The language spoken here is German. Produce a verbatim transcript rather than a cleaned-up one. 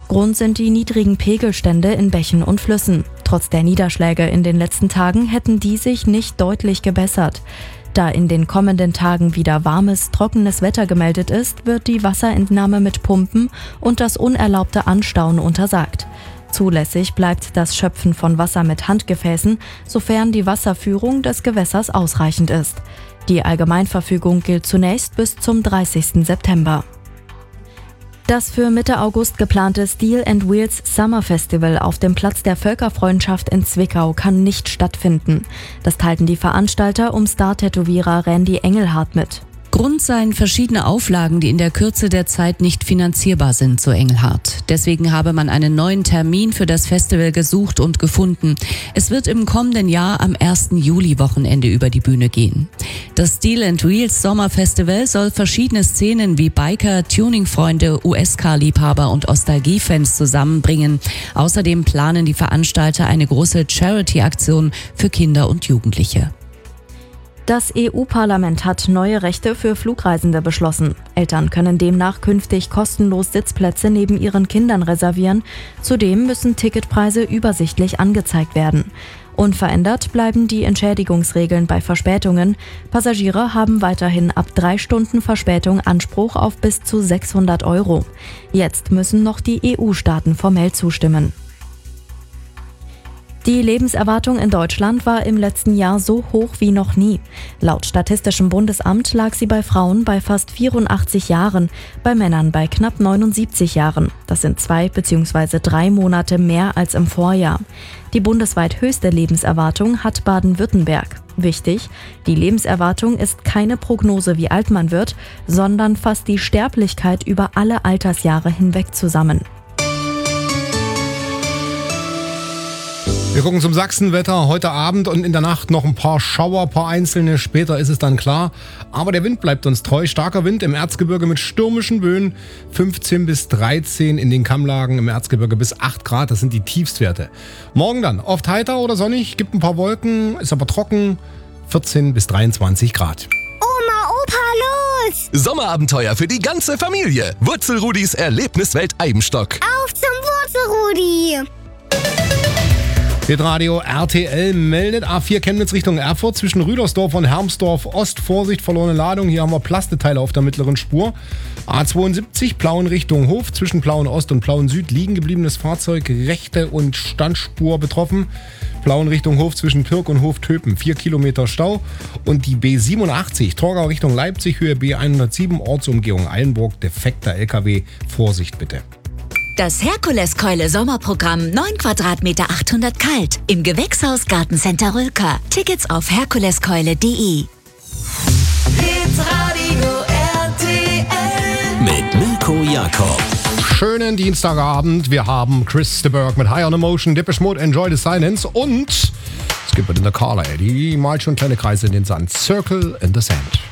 Grund sind die niedrigen Pegelstände in Bächen und Flüssen. Trotz der Niederschläge in den letzten Tagen hätten die sich nicht deutlich gebessert. Da in den kommenden Tagen wieder warmes, trockenes Wetter gemeldet ist, wird die Wasserentnahme mit Pumpen und das unerlaubte Anstauen untersagt. Zulässig bleibt das Schöpfen von Wasser mit Handgefäßen, sofern die Wasserführung des Gewässers ausreichend ist. Die Allgemeinverfügung gilt zunächst bis zum dreißigsten September. Das für Mitte August geplante Steel and Wheels Summer Festival auf dem Platz der Völkerfreundschaft in Zwickau kann nicht stattfinden. Das teilten die Veranstalter um Star-Tätowierer Randy Engelhardt mit. Grund seien verschiedene Auflagen, die in der Kürze der Zeit nicht finanzierbar sind, so Engelhardt. Deswegen habe man einen neuen Termin für das Festival gesucht und gefunden. Es wird im kommenden Jahr am ersten Juli-Wochenende über die Bühne gehen. Das Steel and Wheels Sommerfestival soll verschiedene Szenen wie Biker, Tuningfreunde, U S-Car-Liebhaber und Ostalgie-Fans zusammenbringen. Außerdem planen die Veranstalter eine große Charity-Aktion für Kinder und Jugendliche. Das E U-Parlament hat neue Rechte für Flugreisende beschlossen. Eltern können demnach künftig kostenlos Sitzplätze neben ihren Kindern reservieren. Zudem müssen Ticketpreise übersichtlich angezeigt werden. Unverändert bleiben die Entschädigungsregeln bei Verspätungen. Passagiere haben weiterhin ab drei Stunden Verspätung Anspruch auf bis zu sechshundert Euro. Jetzt müssen noch die E U-Staaten formell zustimmen. Die Lebenserwartung in Deutschland war im letzten Jahr so hoch wie noch nie. Laut Statistischem Bundesamt lag sie bei Frauen bei fast vierundachtzig Jahren, bei Männern bei knapp neunundsiebzig Jahren. Das sind zwei bzw. drei Monate mehr als im Vorjahr. Die bundesweit höchste Lebenserwartung hat Baden-Württemberg. Wichtig, die Lebenserwartung ist keine Prognose, wie alt man wird, sondern fasst die Sterblichkeit über alle Altersjahre hinweg zusammen. Wir gucken zum Sachsenwetter. Heute Abend und in der Nacht noch ein paar Schauer, ein paar einzelne. Später ist es dann klar. Aber der Wind bleibt uns treu. Starker Wind im Erzgebirge mit stürmischen Böen. fünfzehn bis dreizehn in den Kammlagen, im Erzgebirge bis acht Grad. Das sind die Tiefstwerte. Morgen dann oft heiter oder sonnig. Gibt ein paar Wolken, ist aber trocken. vierzehn bis dreiundzwanzig Grad. Oma, Opa, los! Sommerabenteuer für die ganze Familie. Wurzelrudis Erlebniswelt Eibenstock. Auf zum Wurzelrudi! Radio R T L meldet A vier Chemnitz Richtung Erfurt zwischen Rüdersdorf und Hermsdorf Ost. Vorsicht, verlorene Ladung. Hier haben wir Plasteteile auf der mittleren Spur. A zweiundsiebzig Plauen Richtung Hof. Zwischen Plauen Ost und Plauen Süd liegen gebliebenes Fahrzeug. Rechte und Standspur betroffen. Plauen Richtung Hof zwischen Pirk und Hof-Töpen. Vier Kilometer Stau. Und die B siebenundachtzig Torgau Richtung Leipzig. Höhe B hundertsieben. Ortsumgehung Eilenburg. Defekter L K W. Vorsicht bitte. Das Herkuleskeule Sommerprogramm neun Quadratmeter achthundert kalt im Gewächshaus Gartencenter Rülker. Tickets auf herkuleskeule punkt de. Hitradio R T L Mit Mirko Jakob. Schönen Dienstagabend. Wir haben Chris de Burgh mit High on Emotion, Depeche Mode, Enjoy the Silence und es gibt in der Carla, die malt schon kleine Kreise in den Sand. Circle in the Sand.